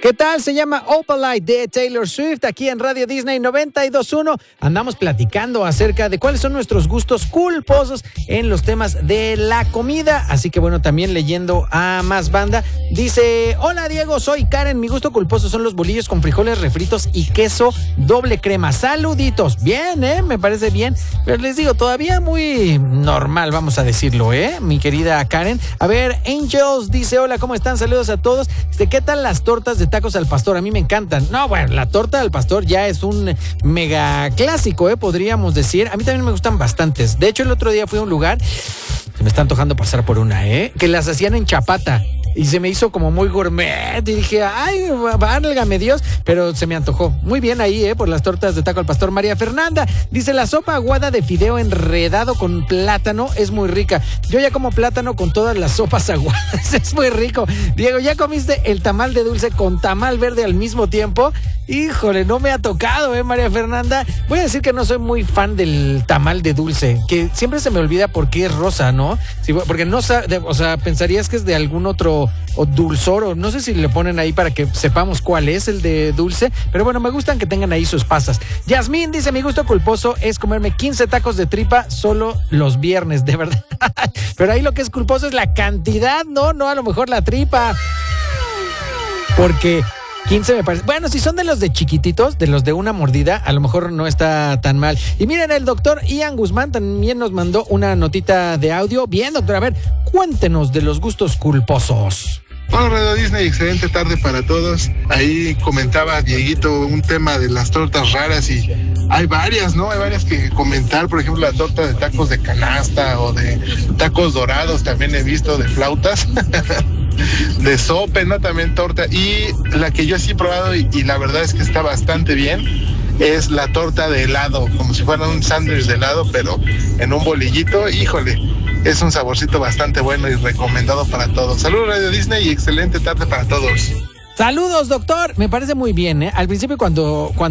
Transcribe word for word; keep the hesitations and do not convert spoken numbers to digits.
¿Qué tal? Se llama Opalite de Taylor Swift aquí en Radio Disney noventa y dos punto uno. Andamos platicando acerca de cuáles son nuestros gustos culposos en los temas de la comida. Así que bueno, también leyendo a más banda. Dice, hola Diego, soy Karen. Mi gusto culposo son los bolillos con frijoles refritos y queso doble crema. Saluditos. Bien, ¿eh? Me parece bien. Pero les digo, todavía muy normal, vamos a decirlo, ¿eh? Mi querida Karen. A ver, Angels dice, hola, ¿cómo están? Saludos a todos. Dice, ¿qué tal las tortas de tacos al pastor? A mí me encantan. No, bueno, la torta al pastor ya es un mega clásico, ¿eh? Podríamos decir. A mí también me gustan bastantes. De hecho, el otro día fui a un lugar, se me está antojando pasar por una, ¿eh? Que las hacían en chapata. Y se me hizo como muy gourmet. Y dije, ay, válgame Dios. Pero se me antojó. Muy bien ahí, ¿eh? Por las tortas de taco al pastor. María Fernanda dice, la sopa aguada de fideo enredado con plátano es muy rica. Yo ya como plátano con todas las sopas aguadas. Es muy rico. Diego, ¿ya comiste el tamal de dulce con tamal verde al mismo tiempo? Híjole, no me ha tocado, ¿eh, María Fernanda? Voy a decir que no soy muy fan del tamal de dulce. Que siempre se me olvida por qué es rosa, ¿no? Sí, porque no sabe, o sea, pensarías que es de algún otro o dulzor, o no sé si le ponen ahí para que sepamos cuál es el de dulce, pero bueno, me gustan que tengan ahí sus pasas. Yasmín dice, mi gusto culposo es comerme quince tacos de tripa solo los viernes, de verdad. Pero ahí lo que es culposo es la cantidad, no, no a lo mejor la tripa. Porque quince me parece. Bueno, si son de los de chiquititos, de los de una mordida, a lo mejor no está tan mal. Y miren, el doctor Ian Guzmán también nos mandó una notita de audio. Bien, doctor, a ver, cuéntenos de los gustos culposos. Hola Radio Disney, excelente tarde para todos. Ahí comentaba Dieguito un tema de las tortas raras y hay varias, ¿no? Hay varias que comentar, por ejemplo la torta de tacos de canasta o de tacos dorados, también he visto de flautas, de sope, ¿no? También torta. Y la que yo sí he probado y, y la verdad es que está bastante bien, es la torta de helado, como si fuera un sándwich de helado, pero en un bolillito, híjole. Es un saborcito bastante bueno y recomendado para todos. Saludos Radio Disney y excelente tarde para todos. Saludos, doctor. Me parece muy bien, ¿eh? Al principio cuando... cuando